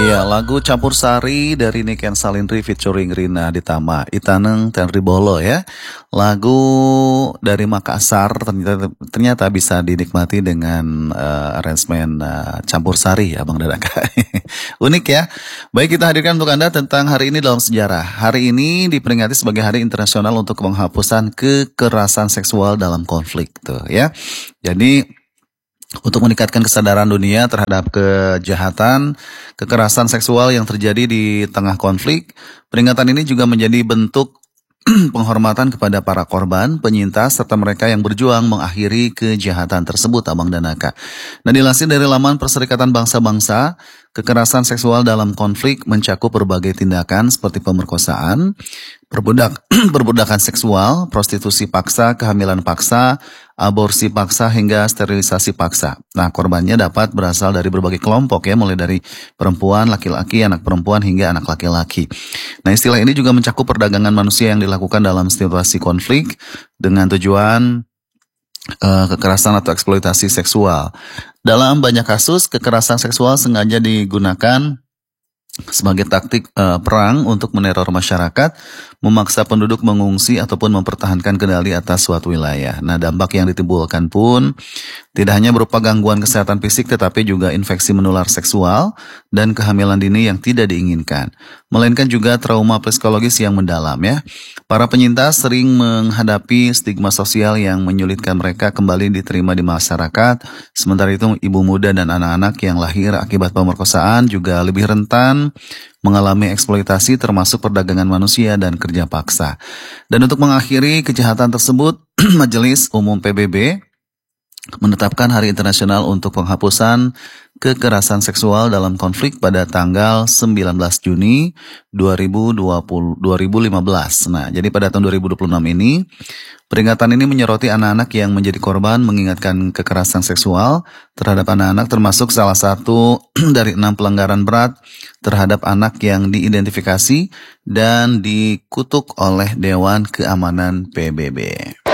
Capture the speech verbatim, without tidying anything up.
Iya, lagu Campur Sari dari Nick and Salindri featuring Rina Ditama, Itaneng dan Ribolo ya. Lagu dari Makassar ternyata, ternyata bisa dinikmati dengan uh, arrangement uh, Campur Sari ya Bang Dadaka. Unik ya. Baik, kita hadirkan untuk Anda tentang hari ini dalam sejarah. Hari ini diperingati sebagai Hari Internasional untuk Penghapusan Kekerasan Seksual dalam Konflik tuh ya. Jadi untuk meningkatkan kesadaran dunia terhadap kejahatan, kekerasan seksual yang terjadi di tengah konflik, peringatan ini juga menjadi bentuk penghormatan kepada para korban, penyintas, serta mereka yang berjuang mengakhiri kejahatan tersebut, Abang Danaka. Nah, dilansir dari laman Perserikatan Bangsa-Bangsa, kekerasan seksual dalam konflik mencakup berbagai tindakan seperti pemerkosaan, perbudak, perbudakan seksual, prostitusi paksa, kehamilan paksa, aborsi paksa, hingga sterilisasi paksa. Nah, korbannya dapat berasal dari berbagai kelompok ya, mulai dari perempuan, laki-laki, anak perempuan, hingga anak laki-laki. Nah, istilah ini juga mencakup perdagangan manusia yang dilakukan dalam situasi konflik dengan tujuan uh, kekerasan atau eksploitasi seksual. Dalam banyak kasus, kekerasan seksual sengaja digunakan sebagai taktik uh, perang untuk meneror masyarakat, memaksa penduduk mengungsi ataupun mempertahankan kendali atas suatu wilayah. Nah, dampak yang ditimbulkan pun tidak hanya berupa gangguan kesehatan fisik, tetapi juga infeksi menular seksual dan kehamilan dini yang tidak diinginkan, melainkan juga trauma psikologis yang mendalam ya. Para penyintas sering menghadapi stigma sosial yang menyulitkan mereka kembali diterima di masyarakat. Sementara itu, ibu muda dan anak-anak yang lahir akibat pemerkosaan juga lebih rentan mengalami eksploitasi termasuk perdagangan manusia dan kerja paksa. Dan untuk mengakhiri kejahatan tersebut, Majelis Umum P B B menetapkan Hari Internasional untuk Penghapusan Kekerasan Seksual dalam Konflik pada tanggal sembilan belas Juni dua ribu dua puluh, dua ribu lima belas. Nah, jadi pada tahun dua ribu dua puluh enam ini, peringatan ini menyoroti anak-anak yang menjadi korban, mengingatkan kekerasan seksual terhadap anak-anak termasuk salah satu dari enam pelanggaran berat terhadap anak yang diidentifikasi dan dikutuk oleh Dewan Keamanan P B B.